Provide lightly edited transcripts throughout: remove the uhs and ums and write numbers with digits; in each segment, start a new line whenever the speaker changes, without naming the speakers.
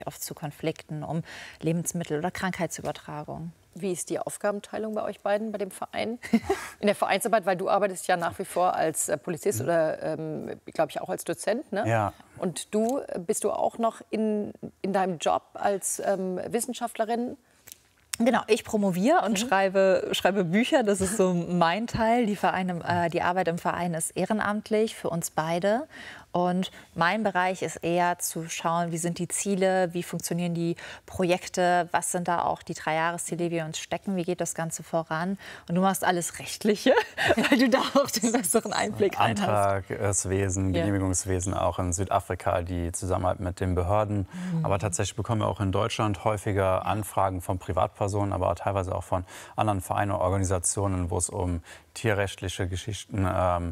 oft zu Konflikten um Lebensmittel- oder Krankheitsübertragung.
Wie ist die Aufgabenteilung bei euch beiden, bei dem Verein? In der Vereinsarbeit, weil du arbeitest ja nach wie vor als Polizist oder, glaube ich, auch als Dozent, ne?
Ja.
Und bist du auch noch in deinem Job als Wissenschaftlerin?
Genau, ich promoviere und schreibe Bücher. Das ist so mein Teil. Die Arbeit im Verein ist ehrenamtlich für uns beide. Und mein Bereich ist eher zu schauen, wie sind die Ziele, wie funktionieren die Projekte, was sind da auch die 3 Jahresziele, die wir uns stecken, wie geht das Ganze voran. Und du machst alles Rechtliche, weil du da auch den besseren Einblick hast.
Antragswesen, Genehmigungswesen auch in Südafrika, die Zusammenarbeit mit den Behörden. Aber tatsächlich bekommen wir auch in Deutschland häufiger Anfragen von Privatpersonen, aber auch teilweise auch von anderen Vereinen oder Organisationen, wo es um tierrechtliche Geschichten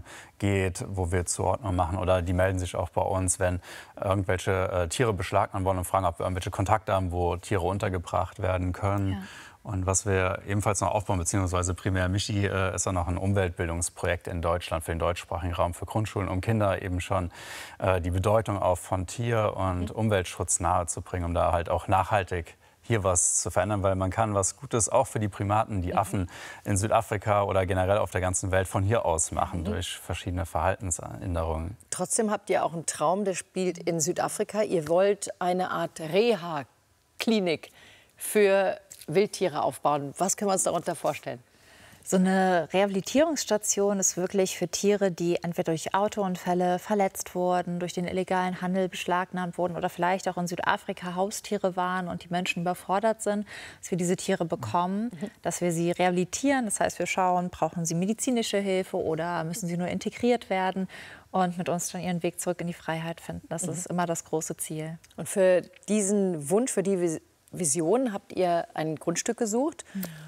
geht, wo wir Zuordnung machen. Oder die melden sich auch bei uns, wenn irgendwelche Tiere beschlagnahmen wollen und fragen, ob wir irgendwelche Kontakte haben, wo Tiere untergebracht werden können. Ja. Und was wir ebenfalls noch aufbauen, beziehungsweise primär Michi, ist auch noch ein Umweltbildungsprojekt in Deutschland für den deutschsprachigen Raum, für Grundschulen, um Kinder eben schon die Bedeutung auch von Tier- und Umweltschutz nahezubringen, um da halt auch nachhaltig hier was zu verändern, weil man kann was Gutes auch für die Primaten, die Affen in Südafrika oder generell auf der ganzen Welt von hier aus machen, durch verschiedene Verhaltensänderungen.
Trotzdem habt ihr auch einen Traum, der spielt in Südafrika. Ihr wollt eine Art Reha-Klinik für Wildtiere aufbauen. Was können wir uns darunter vorstellen?
So eine Rehabilitierungsstation ist wirklich für Tiere, die entweder durch Autounfälle verletzt wurden, durch den illegalen Handel beschlagnahmt wurden oder vielleicht auch in Südafrika Haustiere waren und die Menschen überfordert sind, dass wir diese Tiere bekommen, dass wir sie rehabilitieren. Das heißt, wir schauen, brauchen sie medizinische Hilfe oder müssen sie nur integriert werden und mit uns dann ihren Weg zurück in die Freiheit finden. Das ist immer das große Ziel.
Und für diesen Wunsch, für die Vision habt ihr ein Grundstück gesucht.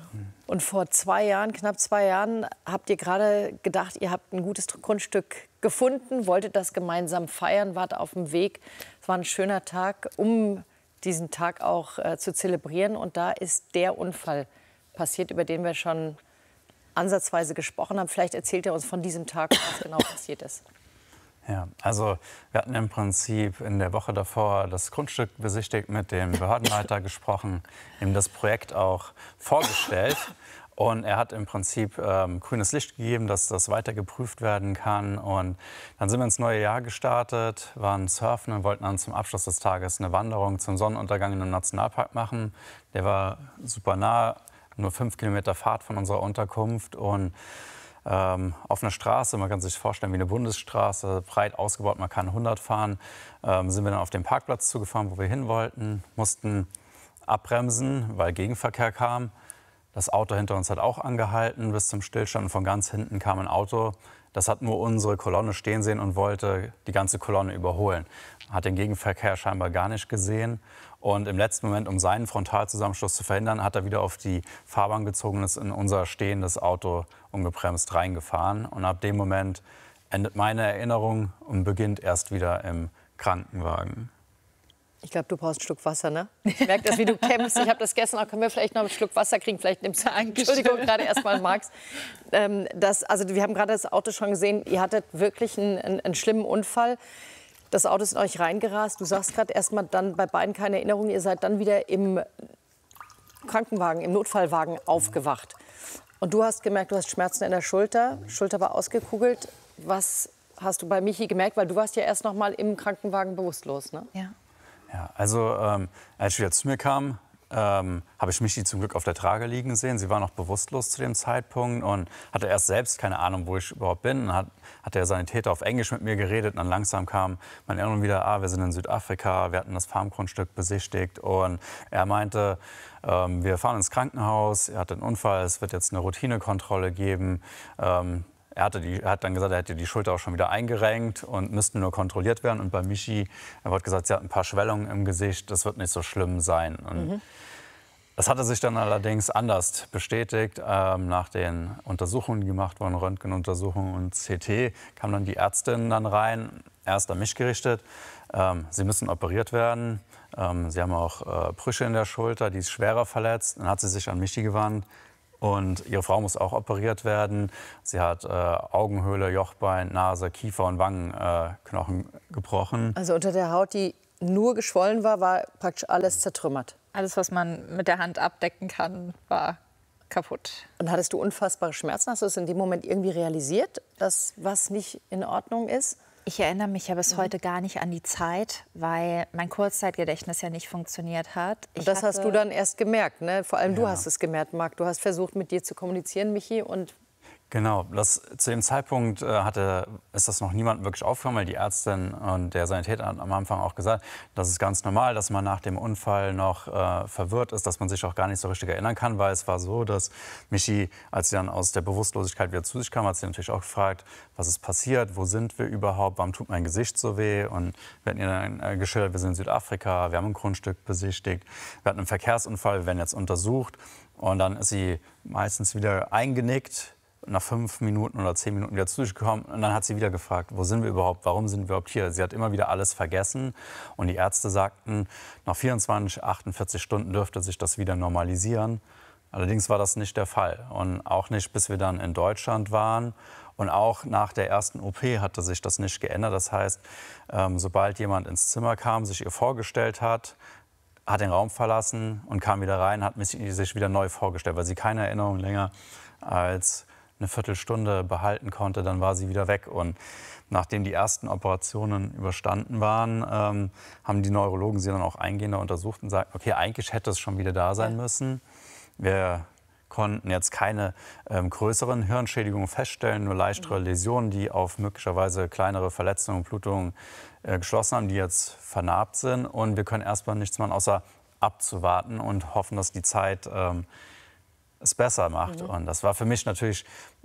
Und vor 2 Jahren, knapp 2 Jahren, habt ihr gerade gedacht, ihr habt ein gutes Grundstück gefunden, wolltet das gemeinsam feiern, wart auf dem Weg. Es war ein schöner Tag, um diesen Tag auch zu zelebrieren. Und da ist der Unfall passiert, über den wir schon ansatzweise gesprochen haben. Vielleicht erzählt ihr uns von diesem Tag, was genau passiert ist.
Ja, also wir hatten im Prinzip in der Woche davor das Grundstück besichtigt, mit dem Behördenleiter gesprochen, ihm das Projekt auch vorgestellt. Und er hat im Prinzip grünes Licht gegeben, dass das weiter geprüft werden kann. Und dann sind wir ins neue Jahr gestartet, waren surfen und wollten dann zum Abschluss des Tages eine Wanderung zum Sonnenuntergang in einem Nationalpark machen. Der war super nah, nur 5 Kilometer Fahrt von unserer Unterkunft. Und auf einer Straße, man kann sich vorstellen wie eine Bundesstraße, breit ausgebaut, man kann 100 fahren, sind wir dann auf den Parkplatz zugefahren, wo wir hin wollten, mussten abbremsen, weil Gegenverkehr kam. Das Auto hinter uns hat auch angehalten bis zum Stillstand und von ganz hinten kam ein Auto. Das hat nur unsere Kolonne stehen sehen und wollte die ganze Kolonne überholen. Hat den Gegenverkehr scheinbar gar nicht gesehen. Und im letzten Moment, um seinen Frontalzusammenstoß zu verhindern, hat er wieder auf die Fahrbahn gezogen und ist in unser stehendes Auto ungebremst reingefahren. Und ab dem Moment endet meine Erinnerung und beginnt erst wieder im Krankenwagen.
Ich glaube, du brauchst einen Schluck Wasser, ne? Ich merke das, wie du kämpfst. Ich habe das gestern auch. Können wir vielleicht noch einen Schluck Wasser kriegen? Vielleicht nimmst du Entschuldigung, gerade erstmal Max. Also wir haben gerade das Auto schon gesehen. Ihr hattet wirklich einen schlimmen Unfall. Das Auto ist in euch reingerast. Du sagst gerade erstmal dann bei beiden keine Erinnerung. Ihr seid dann wieder im Krankenwagen, im Notfallwagen aufgewacht. Und du hast gemerkt, du hast Schmerzen in der Schulter. Schulter war ausgekugelt. Was hast du bei Michi gemerkt? Weil du warst ja erst noch mal im Krankenwagen bewusstlos, ne?
Ja.
Ja, also als ich wieder zu mir kam, habe ich Michi zum Glück auf der Trage liegen sehen. Sie war noch bewusstlos zu dem Zeitpunkt und hatte erst selbst keine Ahnung, wo ich überhaupt bin. Dann hat der Sanitäter auf Englisch mit mir geredet und dann langsam kam meine Erinnerung wieder, wir sind in Südafrika, wir hatten das Farmgrundstück besichtigt und er meinte, wir fahren ins Krankenhaus, er hatte einen Unfall, es wird jetzt eine Routinekontrolle geben. Er hat dann gesagt, er hätte die Schulter auch schon wieder eingerenkt und müssten nur kontrolliert werden. Und bei Michi, er hat gesagt, sie hat ein paar Schwellungen im Gesicht, das wird nicht so schlimm sein. Und das hatte sich dann allerdings anders bestätigt. Nach den Untersuchungen, die gemacht wurden, Röntgenuntersuchungen und CT, kam dann die Ärztin dann rein, erst an mich gerichtet. Sie müssen operiert werden. Sie haben auch Brüche in der Schulter, die ist schwerer verletzt. Dann hat sie sich an Michi gewandt. Und ihre Frau muss auch operiert werden. Sie hat Augenhöhle, Jochbein, Nase, Kiefer und Wangenknochen gebrochen.
Also unter der Haut die nur geschwollen war, war praktisch alles zertrümmert.
Alles, was man mit der Hand abdecken kann, war kaputt.
Und hattest du unfassbare Schmerzen? Hast du es in dem Moment irgendwie realisiert, dass was nicht in Ordnung ist?
Ich erinnere mich ja bis heute gar nicht an die Zeit, weil mein Kurzzeitgedächtnis ja nicht funktioniert hat.
Und das hast du dann erst gemerkt, ne? Vor allem du hast es gemerkt, Marc. Du hast versucht, mit dir zu kommunizieren, Michi, und
Genau, zu dem Zeitpunkt ist das noch niemandem wirklich aufgefallen, weil die Ärztin und der Sanitäter haben am Anfang auch gesagt, das ist ganz normal, dass man nach dem Unfall noch verwirrt ist, dass man sich auch gar nicht so richtig erinnern kann, weil es war so, dass Michi, als sie dann aus der Bewusstlosigkeit wieder zu sich kam, hat sie natürlich auch gefragt, was ist passiert, wo sind wir überhaupt, warum tut mein Gesicht so weh? Und wir hatten ihr dann geschildert, wir sind in Südafrika, wir haben ein Grundstück besichtigt, wir hatten einen Verkehrsunfall, wir werden jetzt untersucht. Und dann ist sie meistens wieder eingenickt, nach 5 Minuten oder 10 Minuten wieder zu sich gekommen. Und dann hat sie wieder gefragt, wo sind wir überhaupt, warum sind wir überhaupt hier? Sie hat immer wieder alles vergessen. Und die Ärzte sagten, nach 24, 48 Stunden dürfte sich das wieder normalisieren. Allerdings war das nicht der Fall. Und auch nicht, bis wir dann in Deutschland waren. Und auch nach der ersten OP hatte sich das nicht geändert. Das heißt, sobald jemand ins Zimmer kam, sich ihr vorgestellt hat den Raum verlassen und kam wieder rein, hat sich wieder neu vorgestellt, weil sie keine Erinnerung länger als eine Viertelstunde behalten konnte, dann war sie wieder weg. Und nachdem die ersten Operationen überstanden waren, haben die Neurologen sie dann auch eingehender untersucht und sagten, okay, eigentlich hätte es schon wieder da sein müssen. Wir konnten jetzt keine größeren Hirnschädigungen feststellen, nur leichtere Läsionen, die auf möglicherweise kleinere Verletzungen und Blutungen geschlossen haben, die jetzt vernarbt sind. Und wir können erstmal nichts machen, außer abzuwarten und hoffen, dass die Zeit es besser macht. Und das war für mich natürlich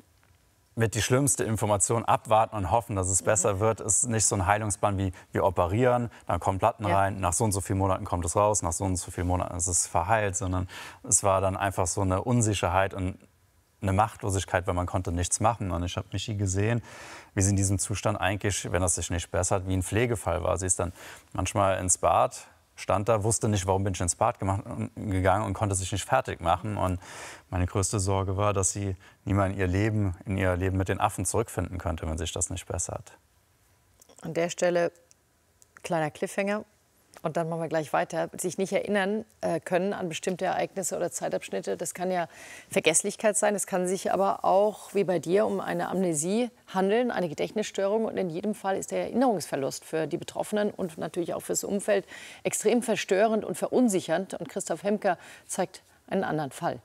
mit die schlimmste Information. Abwarten und hoffen, dass es besser wird, ist nicht so ein Heilungsplan wie wir operieren, dann kommen Platten rein, nach so und so vielen Monaten kommt es raus, nach so und so vielen Monaten ist es verheilt, sondern es war dann einfach so eine Unsicherheit und eine Machtlosigkeit, weil man konnte nichts machen. Und ich habe Michi gesehen, wie sie in diesem Zustand eigentlich, wenn das sich nicht bessert, wie ein Pflegefall war. Sie ist dann manchmal ins Bad, stand da, wusste nicht, warum bin ich ins Bad gegangen und konnte sich nicht fertig machen. Und meine größte Sorge war, dass sie nie mehr in ihr Leben mit den Affen zurückfinden könnte, wenn sich das nicht bessert.
An der Stelle kleiner Cliffhanger. Und dann machen wir gleich weiter. Sich nicht erinnern können an bestimmte Ereignisse oder Zeitabschnitte, das kann ja Vergesslichkeit sein. Es kann sich aber auch, wie bei dir, um eine Amnesie handeln, eine Gedächtnisstörung. Und in jedem Fall ist der Erinnerungsverlust für die Betroffenen und natürlich auch fürs Umfeld extrem verstörend und verunsichernd. Und Christoph Hemker zeigt einen anderen Fall.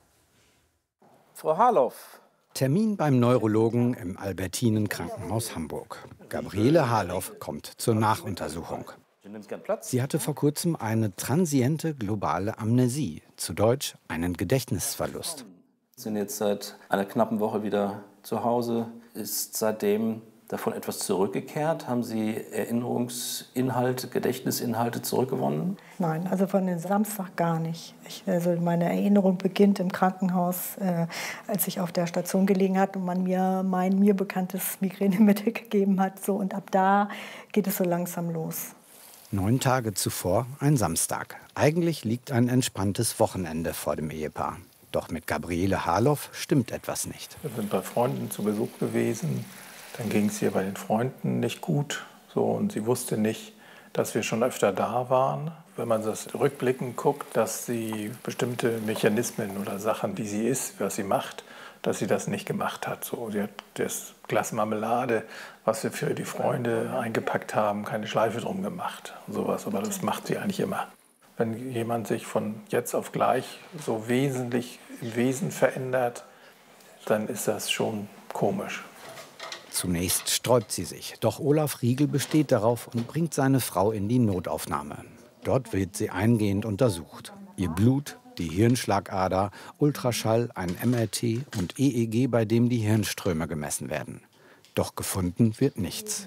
Frau Harloff.
Termin beim Neurologen im Albertinen Krankenhaus Hamburg. Gabriele Harloff kommt zur Nachuntersuchung. Sie hatte vor kurzem eine transiente globale Amnesie, zu Deutsch einen Gedächtnisverlust.
Wir sind jetzt seit einer knappen Woche wieder zu Hause. Ist seitdem davon etwas zurückgekehrt? Haben Sie Erinnerungsinhalte, Gedächtnisinhalte zurückgewonnen?
Nein, also von dem Samstag gar nicht. Also meine Erinnerung beginnt im Krankenhaus, als ich auf der Station gelegen habe und man mir mein mir bekanntes Migränemittel gegeben hat. So, und ab da geht es so langsam los.
9 Tage zuvor ein Samstag. Eigentlich liegt ein entspanntes Wochenende vor dem Ehepaar. Doch mit Gabriele Harloff stimmt etwas nicht.
Wir sind bei Freunden zu Besuch gewesen. Dann ging es ihr bei den Freunden nicht gut. So, und sie wusste nicht, dass wir schon öfter da waren. Wenn man das rückblickend guckt, dass sie bestimmte Mechanismen oder Sachen, die sie isst, was sie macht, dass sie das nicht gemacht hat. So, sie hat das Glas Marmelade, was wir für die Freunde eingepackt haben, keine Schleife drum gemacht. Sowas, aber das macht sie eigentlich immer. Wenn jemand sich von jetzt auf gleich so wesentlich im Wesen verändert, dann ist das schon komisch.
Zunächst sträubt sie sich, doch Olaf Riegel besteht darauf und bringt seine Frau in die Notaufnahme. Dort wird sie eingehend untersucht. Ihr Blut, die Hirnschlagader, Ultraschall, ein MRT und EEG, bei dem die Hirnströme gemessen werden. Doch gefunden wird nichts.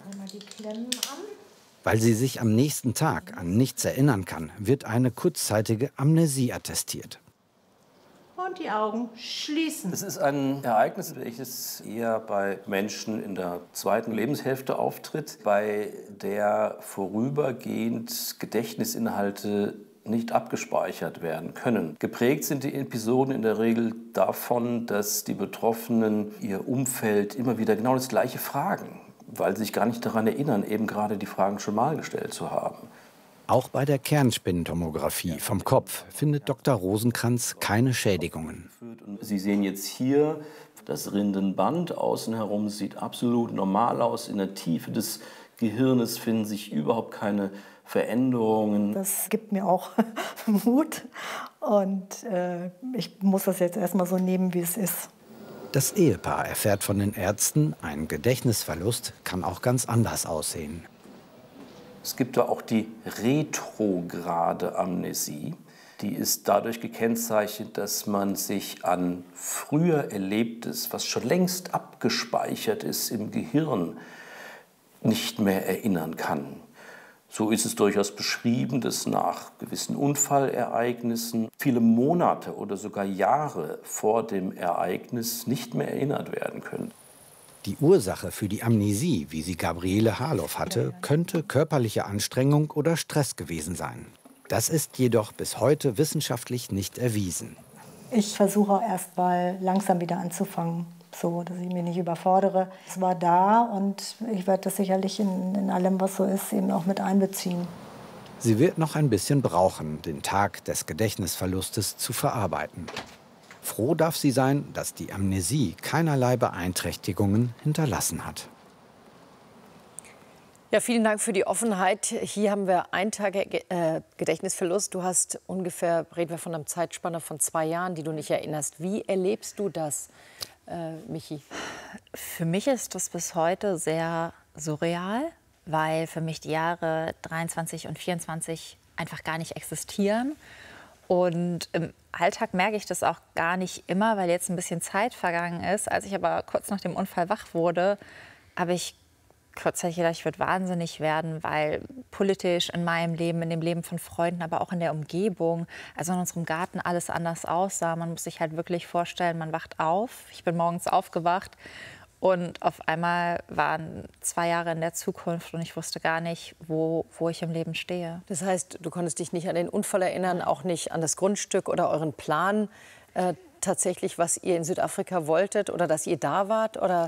Weil sie sich am nächsten Tag an nichts erinnern kann, wird eine kurzzeitige Amnesie attestiert.
Und die Augen schließen.
Es ist ein Ereignis, welches eher bei Menschen in der zweiten Lebenshälfte auftritt, bei der vorübergehend Gedächtnisinhalte nicht abgespeichert werden können. Geprägt sind die Episoden in der Regel davon, dass die Betroffenen ihr Umfeld immer wieder genau das Gleiche fragen, weil sie sich gar nicht daran erinnern, eben gerade die Fragen schon mal gestellt zu haben.
Auch bei der Kernspintomographie vom Kopf findet Dr. Rosenkranz keine Schädigungen.
Sie sehen jetzt hier das Rindenband außen herum, sieht absolut normal aus. In der Tiefe des Gehirnes finden sich überhaupt keine Veränderungen.
Das gibt mir auch Mut und ich muss das jetzt erstmal so nehmen, wie es ist.
Das Ehepaar erfährt von den Ärzten, ein Gedächtnisverlust kann auch ganz anders aussehen.
Es gibt da auch die retrograde Amnesie. Die ist dadurch gekennzeichnet, dass man sich an früher Erlebtes, was schon längst abgespeichert ist im Gehirn, nicht mehr erinnern kann. So ist es durchaus beschrieben, dass nach gewissen Unfallereignissen viele Monate oder sogar Jahre vor dem Ereignis nicht mehr erinnert werden können.
Die Ursache für die Amnesie, wie sie Gabriele Harloff hatte, könnte körperliche Anstrengung oder Stress gewesen sein. Das ist jedoch bis heute wissenschaftlich nicht erwiesen.
Ich versuche erst mal langsam wieder anzufangen, so dass ich mich nicht überfordere. Es war da und ich werde das sicherlich in allem, was so ist, eben auch mit einbeziehen.
Sie wird noch ein bisschen brauchen, den Tag des Gedächtnisverlustes zu verarbeiten. Froh darf sie sein, dass die Amnesie keinerlei Beeinträchtigungen hinterlassen hat.
Ja, vielen Dank für die Offenheit. Hier haben wir 1 Tag Gedächtnisverlust. Du hast ungefähr, reden wir von einer Zeitspanne von 2 Jahren, die du nicht erinnerst. Wie erlebst du das, Michi?
Für mich ist das bis heute sehr surreal, weil für mich die Jahre 23 und 24 einfach gar nicht existieren. Und im Alltag merke ich das auch gar nicht immer, weil jetzt ein bisschen Zeit vergangen ist. Als ich aber kurz nach dem Unfall wach wurde, habe ich kurzzeitig gedacht, ich würde wahnsinnig werden, weil politisch in meinem Leben, in dem Leben von Freunden, aber auch in der Umgebung, also in unserem Garten alles anders aussah. Man muss sich halt wirklich vorstellen, man wacht auf. Ich bin morgens aufgewacht und auf einmal waren 2 Jahre in der Zukunft und ich wusste gar nicht, wo ich im Leben stehe.
Das heißt, du konntest dich nicht an den Unfall erinnern, auch nicht an das Grundstück oder euren Plan, tatsächlich, was ihr in Südafrika wolltet oder dass ihr da wart? Oder?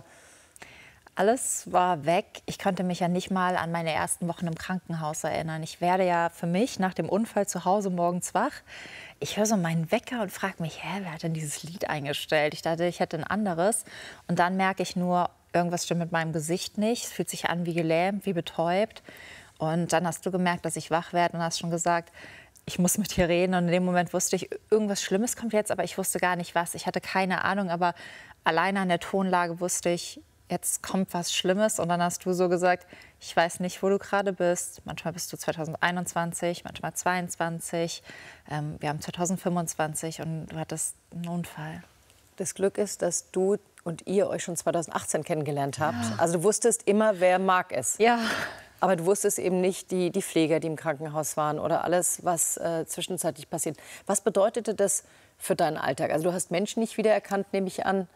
Alles war weg. Ich konnte mich ja nicht mal an meine ersten Wochen im Krankenhaus erinnern. Ich werde ja für mich nach dem Unfall zu Hause morgens wach. Ich höre so meinen Wecker und frage mich, wer hat denn dieses Lied eingestellt? Ich dachte, ich hätte ein anderes. Und dann merke ich nur, irgendwas stimmt mit meinem Gesicht nicht. Es fühlt sich an wie gelähmt, wie betäubt. Und dann hast du gemerkt, dass ich wach werde und hast schon gesagt, ich muss mit dir reden. Und in dem Moment wusste ich, irgendwas Schlimmes kommt jetzt, aber ich wusste gar nicht was. Ich hatte keine Ahnung, aber alleine an der Tonlage wusste ich, jetzt kommt was Schlimmes. Und dann hast du so gesagt, ich weiß nicht, wo du gerade bist. Manchmal bist du 2021, manchmal 22. Wir haben 2025 und du hattest einen Unfall.
Das Glück ist, dass du und ihr euch schon 2018 kennengelernt habt. Ja. Also du wusstest immer, wer Marc ist.
Ja.
Aber du wusstest eben nicht die Pfleger, die im Krankenhaus waren oder alles, was zwischenzeitlich passiert. Was bedeutete das für deinen Alltag? Also du hast Menschen nicht wiedererkannt, nehme ich an.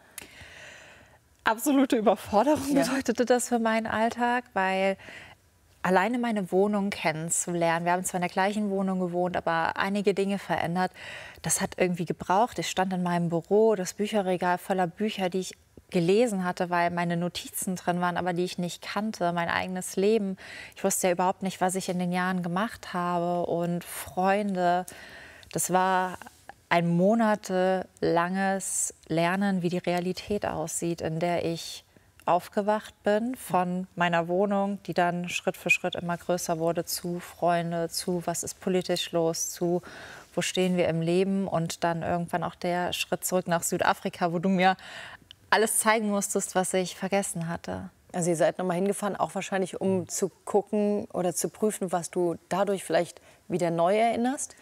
Absolute Überforderung bedeutete das für meinen Alltag, weil alleine meine Wohnung kennenzulernen, wir haben zwar in der gleichen Wohnung gewohnt, aber einige Dinge verändert, das hat irgendwie gebraucht. Ich stand in meinem Büro, das Bücherregal voller Bücher, die ich gelesen hatte, weil meine Notizen drin waren, aber die ich nicht kannte, mein eigenes Leben. Ich wusste ja überhaupt nicht, was ich in den Jahren gemacht habe und Freunde. Das war ein monatelanges Lernen, wie die Realität aussieht, in der ich aufgewacht bin von meiner Wohnung, die dann Schritt für Schritt immer größer wurde, zu Freunde, zu was ist politisch los, zu wo stehen wir im Leben und dann irgendwann auch der Schritt zurück nach Südafrika, wo du mir alles zeigen musstest, was ich vergessen hatte.
Also ihr seid noch mal hingefahren, auch wahrscheinlich, um zu gucken oder zu prüfen, was du dadurch vielleicht wieder neu erinnerst?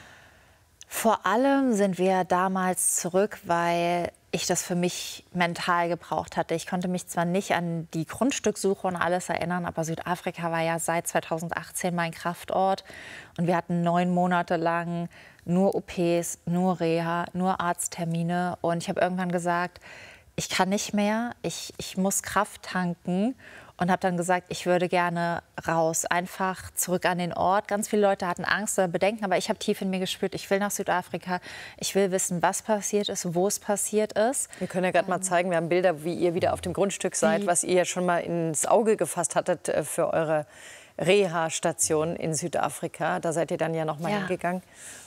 Vor allem sind wir damals zurück, weil ich das für mich mental gebraucht hatte. Ich konnte mich zwar nicht an die Grundstückssuche und alles erinnern, aber Südafrika war ja seit 2018 mein Kraftort. Und wir hatten 9 Monate lang nur OPs, nur Reha, nur Arzttermine. Und ich habe irgendwann gesagt, ich kann nicht mehr, ich muss Kraft tanken. Und habe dann gesagt, ich würde gerne raus, einfach zurück an den Ort. Ganz viele Leute hatten Angst oder Bedenken, aber ich habe tief in mir gespürt, ich will nach Südafrika. Ich will wissen, was passiert ist, wo es passiert ist.
Wir können ja gerade mal zeigen, wir haben Bilder, wie ihr wieder auf dem Grundstück seid, was ihr ja schon mal ins Auge gefasst hattet für Reha-Station in Südafrika. Da seid ihr dann ja noch mal hingegangen.